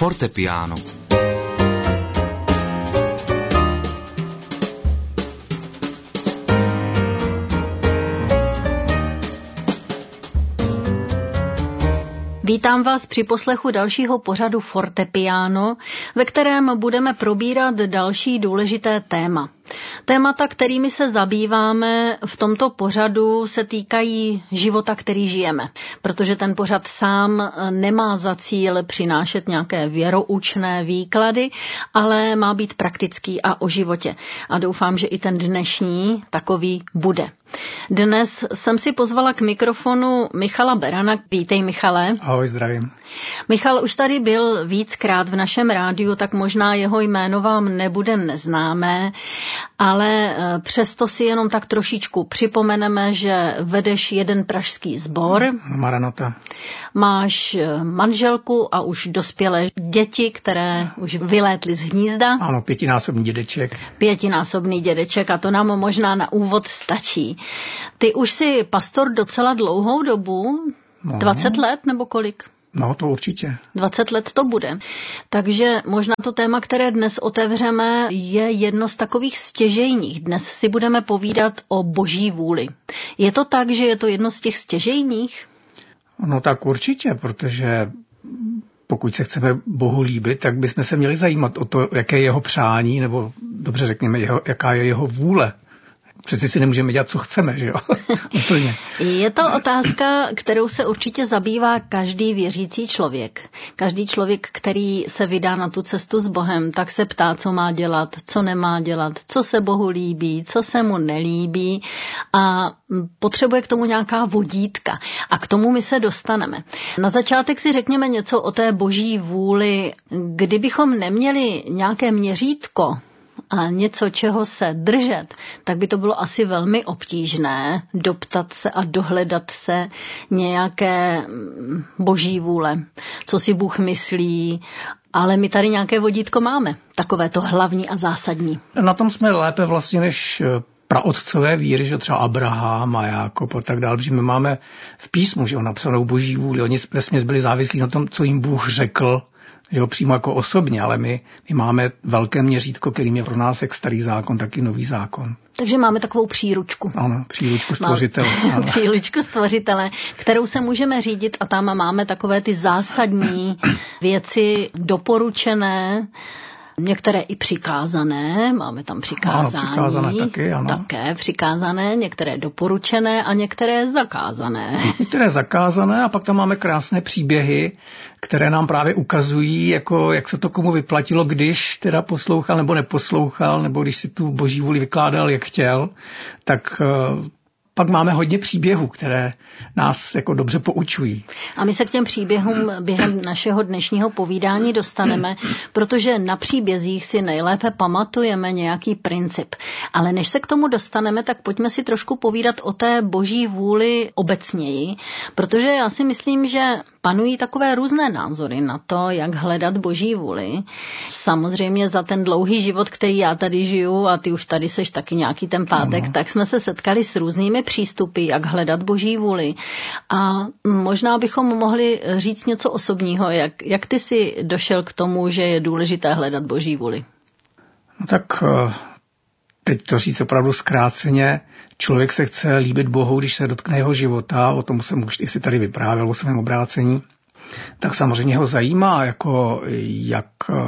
Fortepiano. Vítám vás při poslechu dalšího pořadu Fortepiano, ve kterém budeme probírat další důležité téma. Témata, kterými se zabýváme v tomto pořadu, se týkají života, který žijeme, protože ten pořad sám nemá za cíl přinášet nějaké věroučné výklady, ale má být praktický a o životě. A doufám, že i ten dnešní takový bude. Dnes jsem si pozvala k mikrofonu Michala Berana. Vítej, Michale. Ahoj, zdravím. Michal už tady byl víckrát v našem rádiu, tak možná jeho jméno vám nebude neznámé, ale přesto si jenom tak trošičku připomeneme, že vedeš jeden pražský sbor. Maranata. Máš manželku a už dospělé děti, které už vylétly z hnízda. Ano, 5násobný dědeček. 5násobný dědeček a to nám možná na úvod stačí. Ty už jsi pastor docela dlouhou dobu, 20 let nebo kolik? No, to určitě. 20 let to bude. Takže možná to téma, které dnes otevřeme, je jedno z takových stěžejních. Dnes si budeme povídat o boží vůli. Je to tak, že je to jedno z těch stěžejních? No tak určitě, protože pokud se chceme Bohu líbit, tak bychom se měli zajímat o to, jaké je jeho přání, nebo dobře řekněme, jaká je jeho vůle. Přeci si nemůžeme dělat, co chceme, že jo? Úplně. Je to otázka, kterou se určitě zabývá každý věřící člověk. Každý člověk, který se vydá na tu cestu s Bohem, tak se ptá, co má dělat, co nemá dělat, co se Bohu líbí, co se mu nelíbí a potřebuje k tomu nějaká vodítka. A k tomu my se dostaneme. Na začátek si řekněme něco o té boží vůli. Kdybychom neměli nějaké měřítko, a něco, čeho se držet, tak by to bylo asi velmi obtížné doptat se a dohledat se nějaké boží vůle, co si Bůh myslí, ale my tady nějaké vodítko máme, takové to hlavní a zásadní. Na tom jsme lépe vlastně než praotcové víry, že třeba Abraham a Jákob a tak dále, protože my máme v písmu, že napsanou boží vůli, oni vesměs byli závislí na tom, co jim Bůh řekl, že ho přímo jako osobně, ale my máme velké měřítko, kterým je pro nás jak starý zákon, tak i nový zákon. Takže máme takovou příručku. Ano, příručku stvořitele. Příručku stvořitele, kterou se můžeme řídit a tam máme takové ty zásadní věci doporučené, některé i přikázané, máme tam přikázání. Ano, přikázané taky, ano. Také přikázané, některé doporučené a některé zakázané. Některé zakázané a pak tam máme krásné příběhy, které nám právě ukazují, jako, jak se to komu vyplatilo, když teda poslouchal nebo neposlouchal, nebo když si tu boží vůli vykládal, jak chtěl, tak pak máme hodně příběhů, které nás jako dobře poučují. A my se k těm příběhům během našeho dnešního povídání dostaneme, protože na příbězích si nejlépe pamatujeme nějaký princip. Ale než se k tomu dostaneme, tak pojďme si trošku povídat o té boží vůli obecněji, protože já si myslím, že panují takové různé názory na to, jak hledat boží vůli. Samozřejmě za ten dlouhý život, který já tady žiju, a ty už tady seš taky nějaký ten pátek, tak jsme se setkali s různými přístupy, jak hledat boží vůli. A možná bychom mohli říct něco osobního, jak ty jsi došel k tomu, že je důležité hledat boží vůli. No tak teď to říct opravdu zkráceně, člověk se chce líbit Bohu, když se dotkne jeho života, o tom jsem už si tady vyprávěl o svém obrácení, tak samozřejmě ho zajímá, jako jak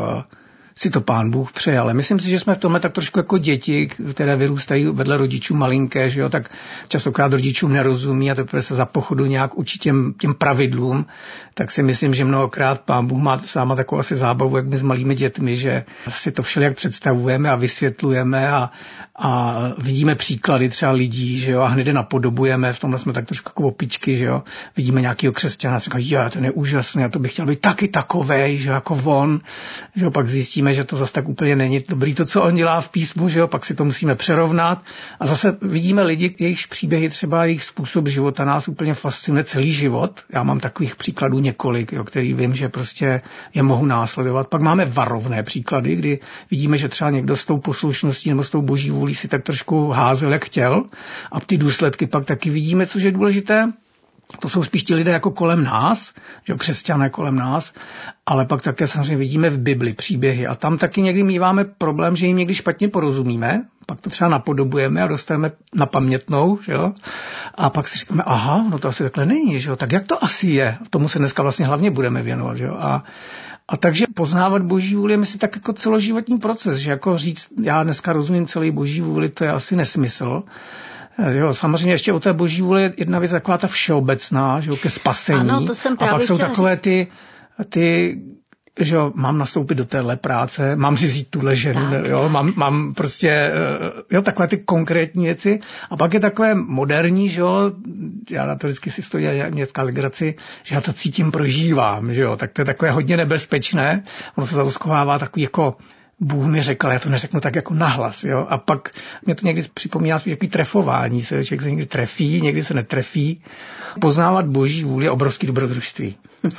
si to Pán Bůh přeje, ale myslím si, že jsme v tomhle tak trošku jako děti, které vyrůstají vedle rodičů malinké, že jo, tak častokrát rodičům nerozumí a teprve se za pochodu nějak učí těm pravidlům, tak si myslím, že mnohokrát Pán Bůh má sám takovou asi zábavu, jak my s malými dětmi, že si to všelijak představujeme a vysvětlujeme a vidíme příklady třeba lidí, že jo, a hned je napodobujeme, v tomhle jsme tak trošku jako opičky, že jo, vidíme nějakýho křesťana a říkají, ten je úžasný, a to bych chtěl být taky takovej, že jo, jako on, že jo, pak zjistíme, že to zase tak úplně není dobrý to, co on dělá v písmu, že jo, pak si to musíme přerovnat a zase vidíme lidi, jejichž příběhy, třeba jejich způsob života nás úplně fascinuje celý život. Já mám takových příkladů několik, jo, který vím, že prostě je mohu následovat. Pak máme varovné příklady, kdy vidíme, že třeba někdo s tou poslušností nebo s tou boží vůlí si tak trošku házel, jak chtěl, a ty důsledky pak taky vidíme, což je důležité. To jsou spíš ti lidé jako kolem nás, že křesťané kolem nás, ale pak také samozřejmě vidíme v Bibli příběhy a tam taky někdy míváme problém, že jim někdy špatně porozumíme, pak to třeba napodobujeme a dostaneme na pamětnou, že jo? A pak si říkáme, aha, no to asi takhle není, že jo? Tak jak to asi je? Tomu se dneska vlastně hlavně budeme věnovat, že jo? A takže poznávat Boží vůli je myslím tak jako celoživotní proces, že jako říct, já dneska rozumím celý Boží vůli, to je asi nesmysl. Jo, samozřejmě ještě o té Boží vůli je jedna věc taková ta všeobecná, že jo, ke spasení. Ano, to jsem právě a pak jsou takové ty že jo, mám nastoupit do téhle práce, mám si vzít tuhle ženu, jo, mám prostě, jo, takové ty konkrétní věci. A pak je takové moderní, že jo, já na to vždycky si stojí městská legraci, že já to cítím, prožívám, že jo, tak to je takové hodně nebezpečné. Ono se to schovává takový jako Bůh mi řekl, já to neřeknu tak jako nahlas, jo. A pak mě to někdy připomíná spíš takový trefování, člověk se někdy trefí, někdy se netrefí. Poznávat Boží vůli je obrovský dobrodružství.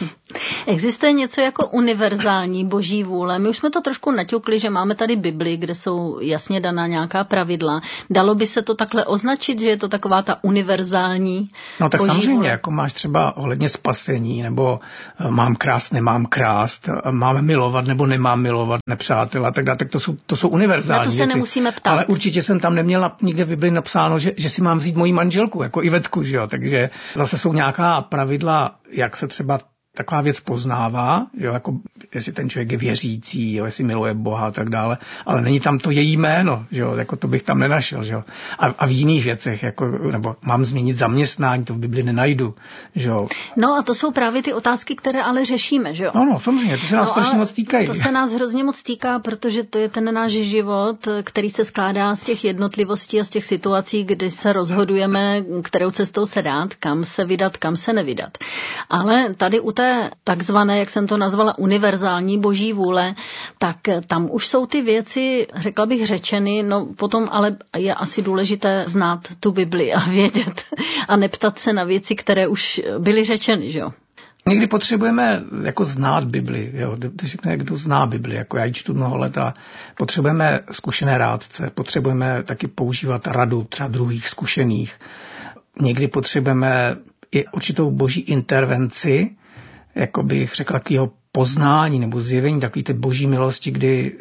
Existuje něco jako univerzální Boží vůle? My už jsme to trošku naťukli, že máme tady Bibli, kde jsou jasně daná nějaká pravidla. Dalo by se to takhle označit, že je to taková ta univerzální No tak Boží samozřejmě, vůle? jako máš třeba ohledně spasení, nebo mám krást, nemám krást, mám milovat, nebo nemám milovat nepřátel a tak dále, tak to jsou univerzální Na to se věci. nemusíme ptát. Ale určitě jsem tam neměl nikde v Bibli napsáno, že si mám vzít moji manželku, jako Ivetku, že jo, takže zase jsou nějaká pravidla, jak se třeba taková věc poznává, jo, jako jestli ten člověk je věřící, jo, jestli miluje Boha a tak dále, ale není tam to její jméno, že jo, jako to bych tam nenašel, že jo. A v jiných věcech, jako, nebo mám změnit zaměstnání, to v Bibli nenajdu, že jo. No a to jsou právě ty otázky, které ale řešíme, že jo. No, samozřejmě, to se nás strašně moc týkají. To se nás hrozně moc týká, protože to je ten náš život, který se skládá z těch jednotlivostí a z těch situací, kdy se rozhodujeme, kterou cestou se dát, kam se vydat, kam se nevydat. Ale tady u té takzvané, jak jsem to nazvala, univerzální Boží vůle, tak tam už jsou ty věci, řekla bych, řečeny, no potom ale je asi důležité znát tu Bibli a vědět a neptat se na věci, které už byly řečeny, že jo. Někdy potřebujeme jako znát Bibli, jo, když řekne, kdo zná Bibli, jako já ji čtu mnoho let a potřebujeme zkušené rádce, potřebujeme taky používat radu třeba druhých zkušených. Někdy potřebujeme i určitou Boží intervenci, jako bych řekl, takového poznání nebo zjevení, takový ty Boží milosti, kdy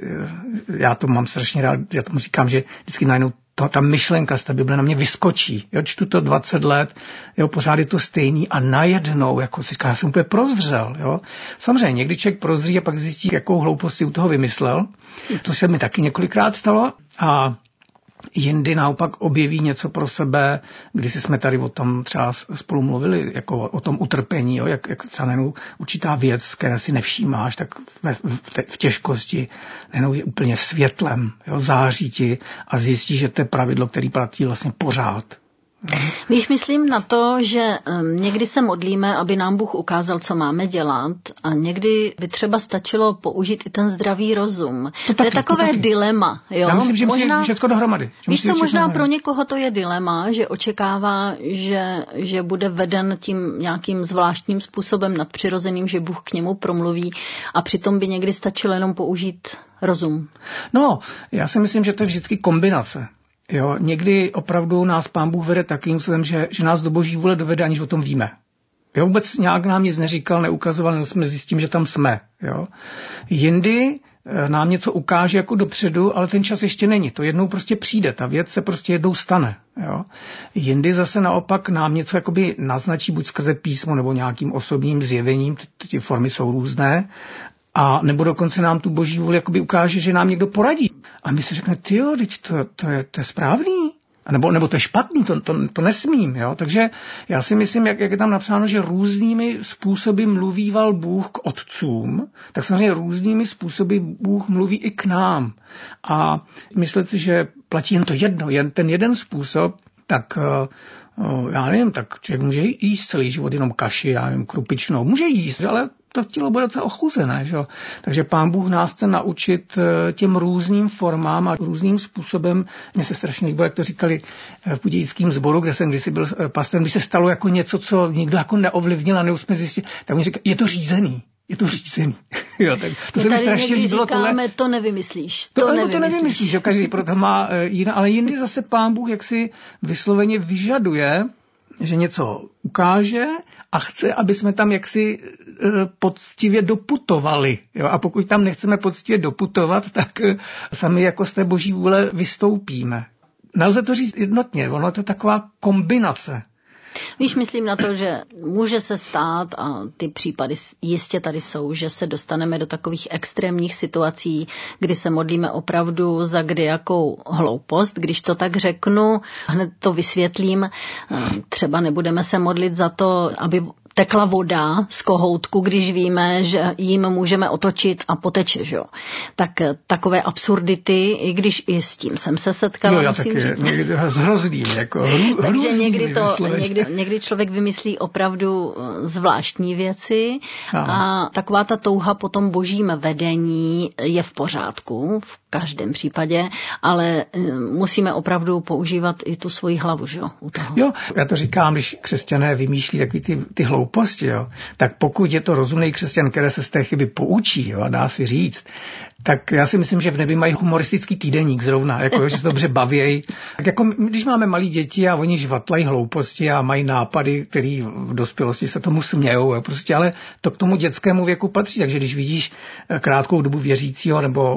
já to mám strašně rád, já tomu říkám, že vždycky najednou ta myšlenka z té Bible na mě vyskočí. Jo, čtu to 20 let, jo, pořád je to stejný a najednou, jako si říká, já jsem úplně prozřel. Jo. Samozřejmě, někdy člověk prozří a pak zjistí, jakou hloupost si u toho vymyslel. To se mi taky několikrát stalo a jindy naopak objeví něco pro sebe, když jsme tady o tom třeba spolu mluvili, jako o tom utrpení, jo, jak třeba nejenom určitá věc, které si nevšímáš, tak v těžkosti nejenom je úplně světlem, jo, září ti a zjistíš, že to je pravidlo, které platí vlastně pořád. Víš, myslím na to, že někdy se modlíme, aby nám Bůh ukázal, co máme dělat a někdy by třeba stačilo použít i ten zdravý rozum. To je takové dilema. Jo? Já myslím, že musí všechno dohromady. Víš co, možná pro někoho to je dilema, že očekává, že bude veden tím nějakým zvláštním způsobem nadpřirozeným, že Bůh k němu promluví a přitom by někdy stačilo jenom použít rozum. No, já si myslím, že to je vždycky kombinace. Jo, někdy opravdu nás Pán Bůh vede takým způsobem, že nás do Boží vůle dovede, aniž o tom víme. Jo, vůbec nějak nám nic neříkal, neukazoval, jenom jsme zjistím, že tam jsme. Jo. Jindy nám něco ukáže jako dopředu, ale ten čas ještě není. To jednou prostě přijde, ta věc se prostě jednou stane. Jo. Jindy zase naopak nám něco jakoby naznačí buď skrze písmo nebo nějakým osobním zjevením, ty formy jsou různé, a nebo dokonce nám tu Boží vůli jakoby ukáže, že nám někdo poradí. A my si řekneme, tyjo, to je správný. Nebo to je špatný, to nesmím. Jo? Takže já si myslím, jak je tam napsáno, že různými způsoby mluvíval Bůh k otcům, tak samozřejmě různými způsoby Bůh mluví i k nám. A myslíte, že platí jen to jedno, jen ten jeden způsob, tak já nevím, tak člověk může jíst celý život jenom kaši, já nevím, krupičnou, může jíst, ale to tělo bude docela ochuzené. Že? Takže Pán Bůh nás chce naučit těm různým formám a různým způsobem. Mně se strašně líbilo, jak to říkali v budějickém sboru, kde jsem kdysi byl pastrem, když se stalo jako něco, co nikdo jako neovlivnil a neusme zjistit, tak oni říkali, je to řízený. Jo, tak to se mi strašně líbilo. Říkáme, to nevymyslíš. To nevymyslíš, že každý proto má jiná, ale jindy zase Pán Bůh jaksi vysloveně vyžaduje že něco ukáže a chce, aby jsme tam jaksi poctivě doputovali. Jo? A pokud tam nechceme poctivě doputovat, tak sami jako z té boží vůle vystoupíme. Nelze to říct jednotně, ono to je taková kombinace. Víš, myslím na to, že může se stát, a ty případy jistě tady jsou, že se dostaneme do takových extrémních situací, kdy se modlíme opravdu za kdejakou hloupost. Když to tak řeknu, hned to vysvětlím, třeba nebudeme se modlit za to, aby tekla voda z kohoutku, když víme, že jim můžeme otočit a poteče, že jo. Tak takové absurdity, i když i s tím jsem se setkala. Jo, já taky, někdy hrozným, jako takže někdy člověk vymyslí opravdu zvláštní věci a taková ta touha po tom božím vedení je v pořádku, v každém případě, ale musíme opravdu používat i tu svoji hlavu, že jo, u toho. Jo, já to říkám, když křesťané vymýšlí takový ty hlouposti, jo, tak pokud je to rozumný křesťan, který se z té chyby poučí, jo, a dá si říct, tak já si myslím, že v nebi mají humoristický týdeník zrovna, jako, že se dobře bavějí. Tak jako když máme malí děti a oni žvatlají hlouposti a mají nápady, který v dospělosti se tomu smějou, prostě, ale to k tomu dětskému věku patří. Takže když vidíš krátkou dobu věřícího nebo